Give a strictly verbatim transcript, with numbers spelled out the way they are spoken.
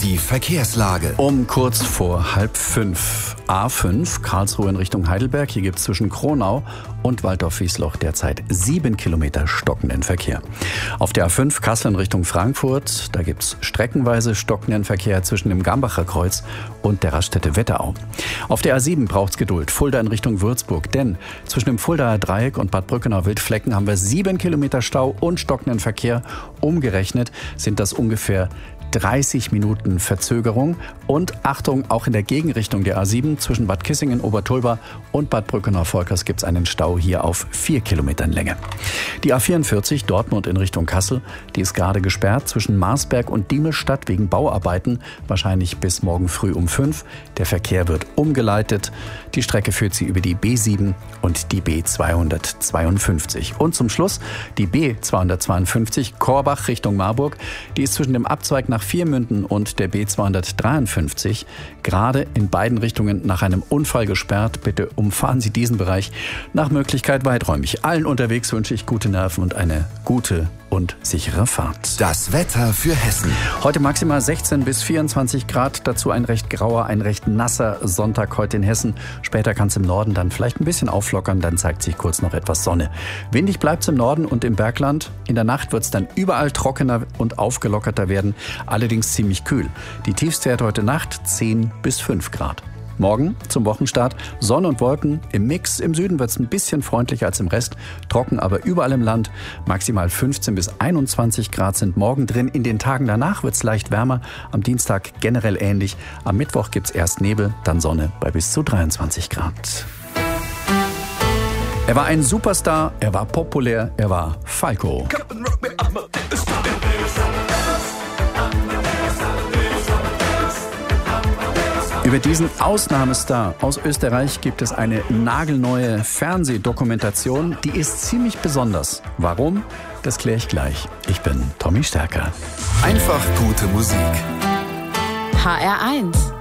Die Verkehrslage. Um kurz vor halb fünf. A fünf, Karlsruhe in Richtung Heidelberg. Hier gibt es zwischen Kronau und Waldorf-Wiesloch derzeit sieben Kilometer stockenden Verkehr. Auf der A fünf Kassel in Richtung Frankfurt, da gibt es streckenweise stockenden Verkehr zwischen dem Gambacher Kreuz und der Raststätte Wetterau. Auf der A sieben braucht es Geduld, Fulda in Richtung Würzburg, denn zwischen dem Fuldaer Dreieck und Bad Brückenau-Wildflecken haben wir sieben Kilometer Stau und stockenden Verkehr. Umgerechnet sind das ungefähr dreißig Minuten Verzögerung. Und Achtung, auch in der Gegenrichtung der A sieben zwischen Bad Kissingen, Obertulba und Bad Brückenau-Volkers gibt es einen Stau hier auf vier Kilometern Länge. Die A vierundvierzig Dortmund in Richtung Kassel, die ist gerade gesperrt zwischen Marsberg und Diemelstadt wegen Bauarbeiten, wahrscheinlich bis morgen früh um fünf. Der Verkehr wird umgeleitet. Die Strecke führt sie über die B sieben und die B zweihundertzweiundfünfzig. Und zum Schluss die B zweihundertzweiundfünfzig Korbach Richtung Marburg. Die ist zwischen dem Abzweig nach Viermünden und der B zweihundertdreiundfünfzig gerade in beiden Richtungen nach einem Unfall gesperrt. Bitte umfahren Sie diesen Bereich nach Möglichkeit weiträumig. Allen unterwegs wünsche ich gute Nerven und eine gute und sichere Fahrt. Das Wetter für Hessen. Heute maximal sechzehn bis vierundzwanzig Grad, dazu ein recht grauer, ein recht nasser Sonntag heute in Hessen. Später kann es im Norden dann vielleicht ein bisschen auflockern, dann zeigt sich kurz noch etwas Sonne. Windig bleibt es im Norden und im Bergland. In der Nacht wird es dann überall trockener und aufgelockerter werden, allerdings ziemlich kühl. Die Tiefstwerte heute Nacht zehn bis fünf Grad. Morgen zum Wochenstart Sonne und Wolken im Mix. Im Süden wird es ein bisschen freundlicher als im Rest. Trocken aber überall im Land. Maximal fünfzehn bis einundzwanzig Grad sind morgen drin. In den Tagen danach wird es leicht wärmer. Am Dienstag generell ähnlich. Am Mittwoch gibt es erst Nebel, dann Sonne bei bis zu dreiundzwanzig Grad. Er war ein Superstar, er war populär, er war Falco. Über diesen Ausnahmestar aus Österreich gibt es eine nagelneue Fernsehdokumentation, die ist ziemlich besonders. Warum? Das kläre ich gleich. Ich bin Tommy Stärker. Einfach gute Musik. H R eins